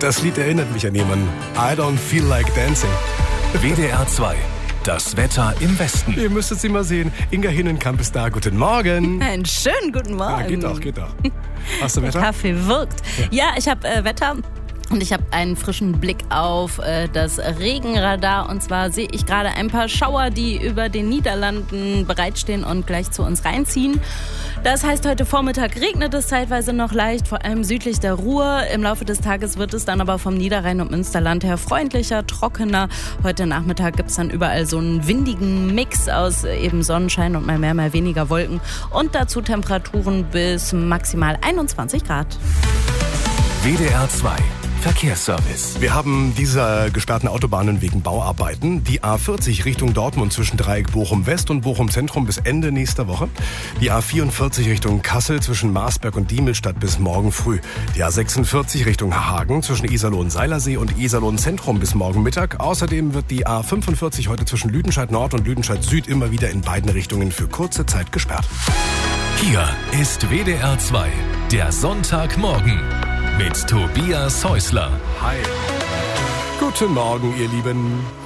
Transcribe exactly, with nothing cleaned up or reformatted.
Das Lied erinnert mich an jemanden. I don't feel like dancing. W D R zwei. Das Wetter im Westen. Ihr müsstet sie mal sehen. Inga Hinnenkamp ist da. Guten Morgen. Einen schönen guten Morgen. Ja, geht doch, geht doch. Hast du Wetter? Der Kaffee wirkt. Ja, ja ich habe äh, Wetter. Und ich habe einen frischen Blick auf äh, das Regenradar. Und zwar sehe ich gerade ein paar Schauer, die über den Niederlanden bereitstehen und gleich zu uns reinziehen. Das heißt, heute Vormittag regnet es zeitweise noch leicht, vor allem südlich der Ruhr. Im Laufe des Tages wird es dann aber vom Niederrhein und Münsterland her freundlicher, trockener. Heute Nachmittag gibt es dann überall so einen windigen Mix aus eben Sonnenschein und mal mehr, mal weniger Wolken. Und dazu Temperaturen bis maximal einundzwanzig Grad. W D R zwei. Verkehrsservice. Wir haben diese gesperrten Autobahnen wegen Bauarbeiten. Die A vierzig Richtung Dortmund zwischen Dreieck Bochum West und Bochum Zentrum bis Ende nächster Woche. Die A vierundvierzig Richtung Kassel zwischen Marsberg und Diemelstadt bis morgen früh. Die A sechsundvierzig Richtung Hagen zwischen Iserlohn-Seilersee und Iserlohn Zentrum bis morgen Mittag. Außerdem wird die A fünfundvierzig heute zwischen Lüdenscheid Nord und Lüdenscheid Süd immer wieder in beiden Richtungen für kurze Zeit gesperrt. Hier ist W D R zwei, der Sonntagmorgen mit Tobias Häusler. Hi. Guten Morgen, ihr Lieben.